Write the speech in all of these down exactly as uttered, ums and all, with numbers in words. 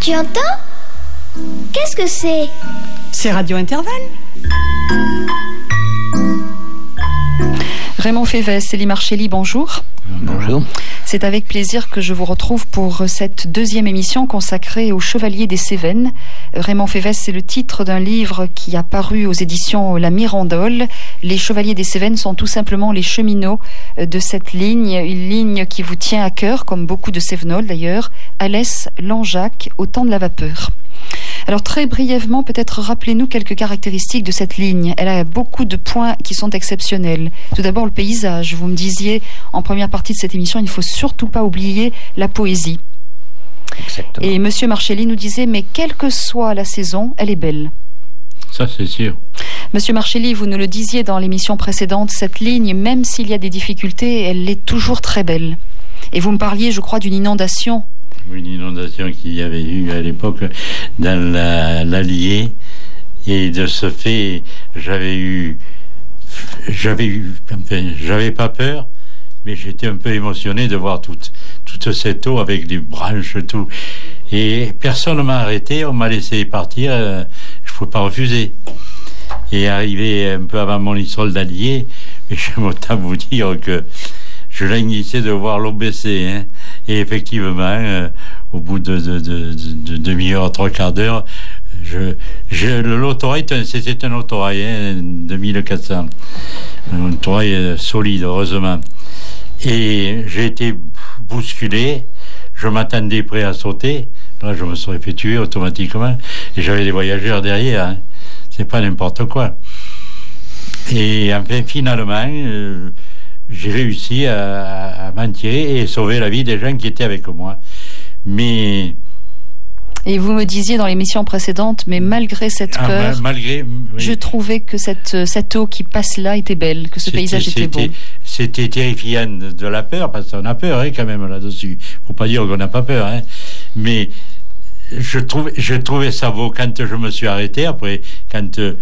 Tu entends? Qu'est-ce que c'est? C'est Radio Intervalle. Raymond Févès, Elie Marchelli, bonjour. Bonjour. C'est avec plaisir que je vous retrouve pour cette deuxième émission consacrée aux Chevaliers des Cévennes. Raymond Févès, c'est le titre d'un livre qui a paru aux éditions La Mirandole. Les Chevaliers des Cévennes sont tout simplement les cheminots de cette ligne, une ligne qui vous tient à cœur, comme beaucoup de Cévenols d'ailleurs, Alès, Langeac, au temps de la vapeur. Alors très brièvement, peut-être rappelez-nous quelques caractéristiques de cette ligne. Elle a beaucoup de points qui sont exceptionnels. Tout d'abord le paysage. Vous me disiez en première partie de cette émission, il ne faut surtout pas oublier la poésie. Exactement. Et Monsieur Marchelli nous disait, mais quelle que soit la saison, elle est belle. Ça, c'est sûr. Monsieur Marchelli, vous nous le disiez dans l'émission précédente, cette ligne, même s'il y a des difficultés, elle est toujours très belle. Et vous me parliez, je crois, d'une inondation. Une inondation qu'il y avait eu à l'époque dans la, l'Allier, et de ce fait, j'avais eu, j'avais eu, enfin, j'avais pas peur, mais j'étais un peu émotionné de voir toute, toute cette eau avec des branches, tout. Et personne ne m'a arrêté, on m'a laissé partir, euh, je ne pouvais pas refuser. Et arrivé un peu avant mon Monistrol d'Allier, mais je m'entends vous dire que je languissais de voir l'eau baisser, hein. Et effectivement, euh, au bout de, de, de, de, de demi-heure, trois quarts d'heure, je, je, l'autorail, c'était un autorail, hein, de mille quatre cents. Un autorail solide, heureusement. Et j'ai été bousculé, je m'attendais prêt à sauter. Là, je me serais fait tuer automatiquement. Et j'avais des voyageurs derrière, hein. C'est pas n'importe quoi. Et enfin, finalement, euh, j'ai réussi à, à m'en tirer et sauver la vie des gens qui étaient avec moi. Mais... Et vous me disiez dans l'émission précédente, mais malgré cette ah, peur, malgré, oui. je trouvais que cette, cette eau qui passe là était belle, que ce c'était, paysage était beau. C'était terrifiant de, de la peur, parce qu'on a peur, hein, quand même, là-dessus. Faut pas dire qu'on n'a pas peur, hein. Mais je trouvais, je trouvais ça beau quand je me suis arrêté, après, quand euh,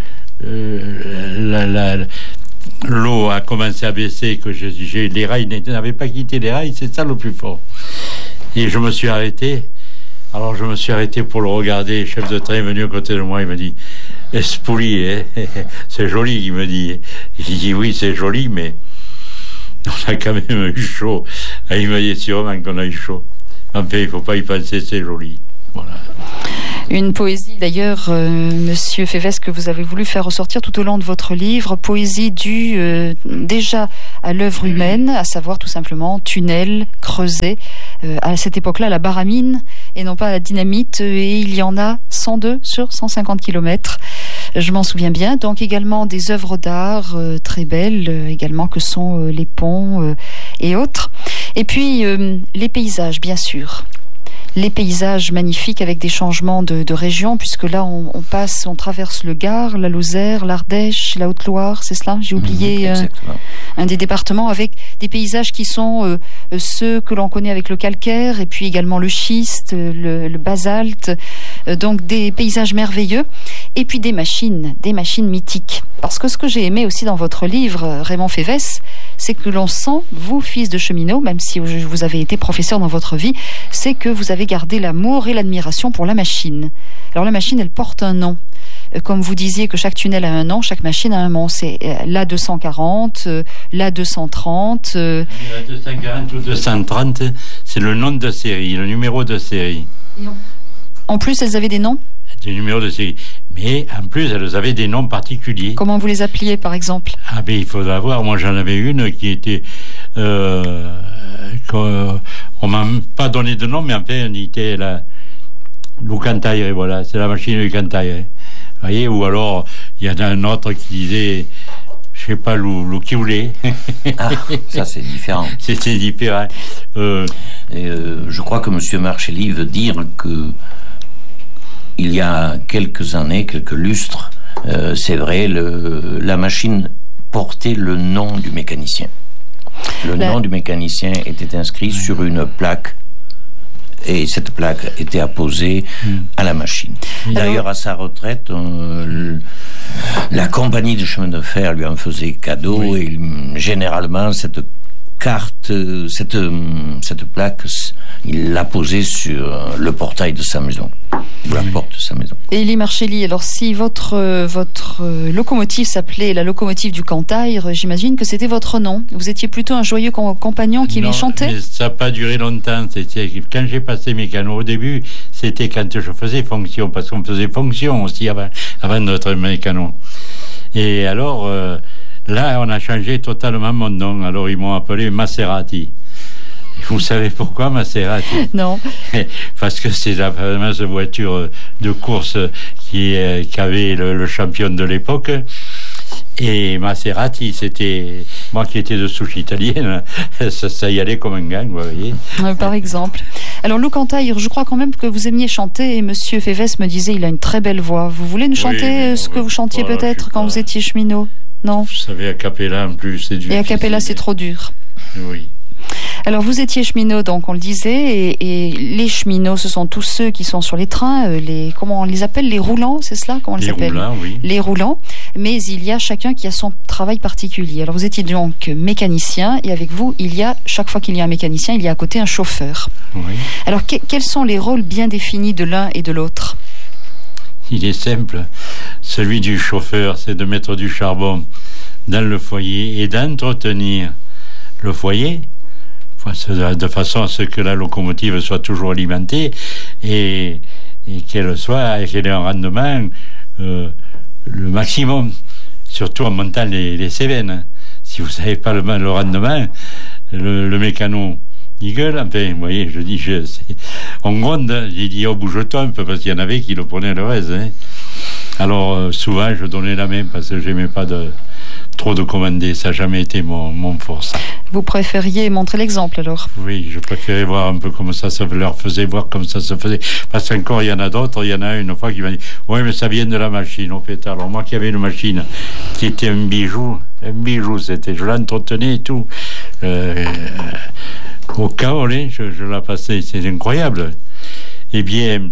la... la l'eau a commencé à baisser, que je, j'ai, les rails n'avaient pas quitté les rails, c'est ça le plus fort. Et je me suis arrêté. Alors je me suis arrêté pour le regarder. Le chef de train est venu à côté de moi, il m'a dit « Espouli, hein, c'est joli », il me dit. J'ai dit « Oui, c'est joli, mais on a quand même eu chaud. » Il m'a dit « Sûrement qu'on a eu chaud. Enfin, il ne faut pas y penser, c'est joli. » Voilà. Une poésie d'ailleurs, euh, Monsieur Févès, que vous avez voulu faire ressortir tout au long de votre livre, poésie due euh, déjà à l'œuvre humaine, à savoir tout simplement tunnel, creuset, euh, à cette époque-là la baramine et non pas la dynamite, et il y en a cent deux sur cent cinquante kilomètres. Je m'en souviens bien. Donc également des œuvres d'art euh, très belles, euh, également que sont euh, les ponts euh, et autres. Et puis euh, les paysages, bien sûr. Les paysages magnifiques avec des changements de, de région, puisque là on, on passe, on traverse le Gard, la Lozère, l'Ardèche, la Haute-Loire, c'est cela? J'ai oublié mmh, euh, un des départements, avec des paysages qui sont euh, ceux que l'on connaît avec le calcaire, et puis également le schiste, le, le basalte, euh, donc des paysages merveilleux, et puis des machines, des machines mythiques. Parce que ce que j'ai aimé aussi dans votre livre, Raymond Févès, c'est que l'on sent, vous, fils de cheminot, même si vous avez été professeur dans votre vie, c'est que vous avez gardé l'amour et l'admiration pour la machine. Alors la machine, elle porte un nom. Comme vous disiez que chaque tunnel a un nom, chaque machine a un nom. C'est l'A deux cent quarante, l'A deux cent trente... Euh... La deux cent quarante ou deux cent trente, c'est le nom de série, le numéro de série. En plus, elles avaient des noms ? Des numéros de série. Mais en plus, elles avaient des noms particuliers. Comment vous les appeliez, par exemple? Ah ben, il faudra voir. Moi, j'en avais une qui était... Euh, on m'a pas donné de nom, mais en fait, on était la... Lucantaire, voilà. C'est la machine Lucantaire. Vous voyez? Ou alors, il y en a un autre qui disait... Je sais pas, Lou, qui voulait. Ah, ça c'est différent. C'était différent. Euh... Et euh, je crois que M. Marchelli veut dire que il y a quelques années, quelques lustres, euh, c'est vrai, le, la machine portait le nom du mécanicien. Le la... nom du mécanicien était inscrit sur une plaque, et cette plaque était apposée mmh. à la machine. D'ailleurs, à sa retraite, on, la compagnie de chemin de fer lui en faisait cadeau, oui. Et généralement, cette carte, cette, cette plaque, il l'a posée sur le portail de sa maison, ou la porte de sa maison. Élie Marchelli, alors si votre, euh, votre euh, locomotive s'appelait la locomotive du Cantaire, j'imagine que c'était votre nom. Vous étiez plutôt un joyeux com- compagnon qui aimait chanter? Mais ça n'a pas duré longtemps. C'était, quand j'ai passé mécano au début, c'était quand je faisais fonction, parce qu'on faisait fonction aussi avant, avant notre mécano. Et alors... Euh, Là, on a changé totalement mon nom. Alors, ils m'ont appelé Maserati. Vous savez pourquoi Maserati? Non. Parce que c'est la fameuse voiture de course qui, euh, qu'avait le, le champion de l'époque. Et Maserati, c'était moi qui étais de souche italienne. Ça, ça y allait comme un gang, vous voyez. Euh, par exemple. Alors, Lou Cantaire, je crois quand même que vous aimiez chanter. Et Monsieur Févès me disait, il a une très belle voix. Vous voulez nous chanter oui, ce que vous chantiez voilà, peut-être quand pas... vous étiez cheminot? Non. Vous savez, a cappella en plus, c'est dur. Et a cappella, c'est trop dur. Oui. Alors, vous étiez cheminot, donc on le disait, et, et les cheminots, ce sont tous ceux qui sont sur les trains, les comment on les appelle, les roulants, c'est cela? Comment on les, les appelle? Roulants, oui. Les roulants. Mais il y a chacun qui a son travail particulier. Alors, vous étiez donc mécanicien, et avec vous, il y a, chaque fois qu'il y a un mécanicien, il y a à côté un chauffeur. Oui. Alors, que, quels sont les rôles bien définis de l'un et de l'autre? Il est simple. Celui du chauffeur, c'est de mettre du charbon dans le foyer et d'entretenir le foyer de façon à ce que la locomotive soit toujours alimentée et, et qu'elle soit, qu'elle ait un rendement euh, le maximum, surtout en montant les, les Cévennes. Si vous savez pas le, le rendement, le, le mécano il gueule, enfin, vous voyez, je dis, je, c'est, on gronde, j'ai dit, oh, bouge-toi un peu, parce qu'il y en avait qui le prenaient le reste, hein. Alors, euh, souvent, je donnais la main, parce que j'aimais pas de, trop de commander, ça n'a jamais été mon, mon force. Vous préfériez montrer l'exemple, alors? Oui, je préférais voir un peu comment ça se leur faisait, voir comme ça se faisait, parce qu'encore, il y en a d'autres, il y en a une fois qui m'a dit, oui, mais ça vient de la machine, au fait. Alors, moi qui avais une machine, qui était un bijou, un bijou, c'était, je l'entretenais et tout, euh, au Caolé, je, je la passais, c'est incroyable. Eh bien,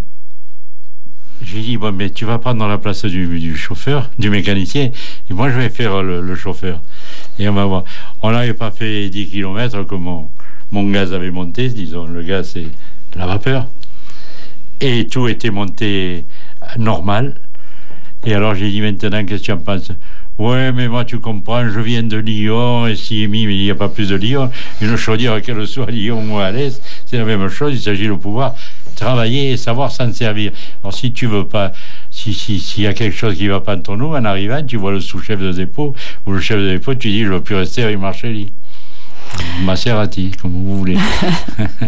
j'ai dit, bon, mais tu vas prendre la place du, du chauffeur, du mécanicien, et moi je vais faire le, le chauffeur. Et on va voir. On n'avait pas fait dix kilomètres que mon, mon gaz avait monté, disons, le gaz c'est la vapeur. Et tout était monté normal. Et alors j'ai dit, maintenant, qu'est-ce que tu en penses? Ouais, mais moi, tu comprends, je viens de Lyon, et si il n'y a pas plus de Lyon, une chaudière, qu'elle soit à Lyon ou à l'Est, c'est la même chose, il s'agit de pouvoir travailler et savoir s'en servir. Alors, si tu veux pas, si, si, s'il y a quelque chose qui ne va pas en ton eau, en arrivant, tu vois le sous-chef de dépôt, ou le chef de dépôt, tu dis, je ne veux plus rester avec Marchelli. Maserati, comme vous voulez.